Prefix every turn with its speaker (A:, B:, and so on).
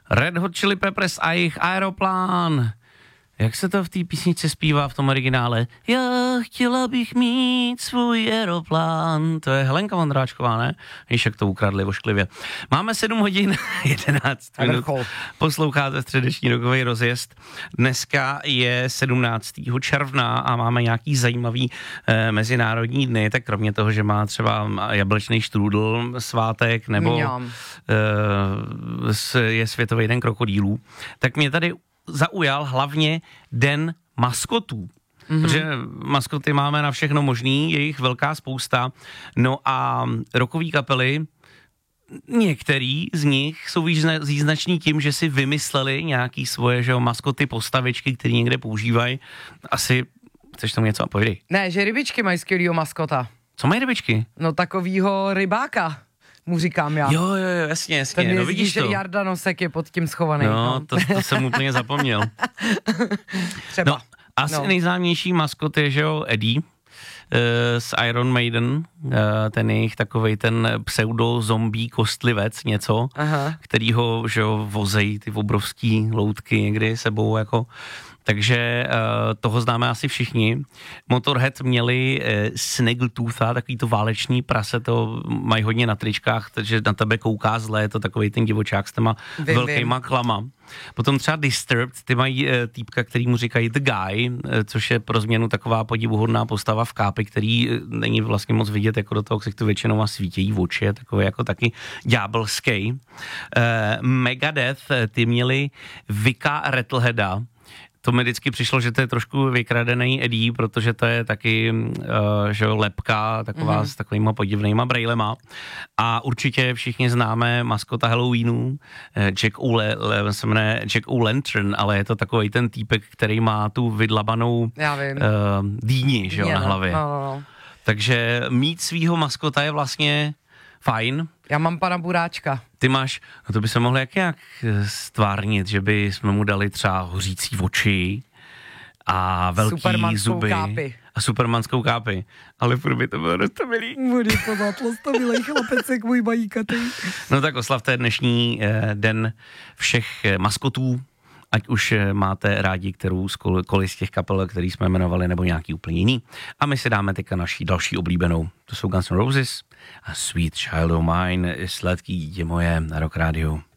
A: Red Hot Chili Peppers a jejich Aeroplán. Jak se to v té písničce zpívá v tom originále? Já chtěla bych mít svůj aeroplán. To je Helenka Vondráčková, ne? Víš, jak to ukradli ošklivě. Máme 7 hodin 11 minut. Posloucháte středeční rokový rozjezd. Dneska je 17. června a máme nějaký zajímavý mezinárodní dny, tak kromě toho, že má třeba jablečný štrůdl svátek, nebo je Světový den krokodýlů, tak mě tady zaujal hlavně den maskotů. Protože maskoty máme na všechno možný, je jich velká spousta. No a rokový kapely, některý z nich jsou význační tím, že si vymysleli nějaký svoje maskoty, postavičky, které někde používají. Asi chceš tomu něco povědět?
B: Ne, že rybičky mají skvělýho maskota.
A: Co mají rybičky?
B: No takovýho rybáka, mu říkám já.
A: Jo, jasně.
B: Ten
A: no vidíš to.
B: Jarda Nosek je pod tím schovaný.
A: No, to jsem úplně zapomněl.
B: Třeba.
A: No, asi nejznámější maskot je, že jo, Eddie z Iron Maiden, ten jejich takovej ten pseudo-zombie kostlivec něco, kterýho, že jo, vozejí ty obrovský loutky někdy sebou jako. Takže toho známe asi všichni. Motorhead měli Snaggletooth, takový to váleční prase, to mají hodně na tričkách, takže na tebe kouká zle, je to takovej ten divočák s těma velkýma klama. Potom třeba Disturbed, ty mají týpka, který mu říkají The Guy, což je pro změnu taková podivuhodná postava v kápi, který není vlastně moc vidět, jako do toho ksichtu většinou a svítějí v oči, je takový jako taky ďábelský. Megadeth, ty měli Vicka Rattleheada. To mi vždycky přišlo, že to je trošku vykradený Eddie, protože to je taky že lepka taková s takovýma podivnýma brejlema. A určitě všichni známe maskota Halloweenu, Jack O'Lantern, ale je to takový ten týpek, který má tu vydlabanou dýni, že jo, na hlavě.
B: No.
A: Takže mít svýho maskota je vlastně fajn.
B: Já mám pana Buráčka.
A: Ty máš, no to by se mohlo jak stvárnit, že by jsme mu dali třeba hořící oči a velký zuby.
B: Kápy.
A: A supermanskou kápy. Ale furt by to bylo roztomilý.
B: Bude pozatlastomilej chlapecek, můj bajíkatý.
A: No tak oslavte dnešní den všech maskotů, ať už máte rádi kteroukoliv z těch kapel, který jsme jmenovali, nebo nějaký úplně jiný. A my si dáme teďka naší další oblíbenou. To jsou Guns N' Roses a Sweet Child O' Mine, sladký dítě moje na Rock Radio.